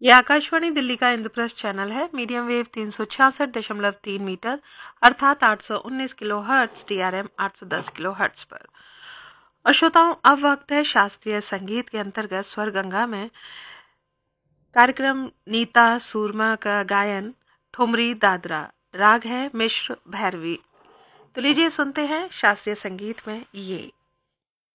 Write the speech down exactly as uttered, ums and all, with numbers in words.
ये आकाशवाणी दिल्ली का इंद्रप्रस्थ चैनल है। मीडियम वेव तीन सौ छियासठ दशमलव तीन मीटर अर्थात आठ सौ उन्नीस kilo hertz, D R M आठ सौ दस किलो हर्ट्ज पर। और श्रोताओं, अब वक्त है शास्त्रीय संगीत के अंतर्गत स्वर गंगा में कार्यक्रम नीता सूरमा का गायन ठुमरी दादरा। राग है मिश्र भैरवी। तो लीजिए सुनते हैं शास्त्रीय संगीत में ये